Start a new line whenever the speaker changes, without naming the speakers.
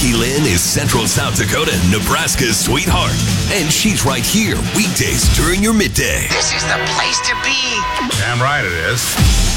Becky Lynn is Central South Dakota, Nebraska's sweetheart. And she's right here weekdays during your midday.
This is the place to be.
Damn right it is.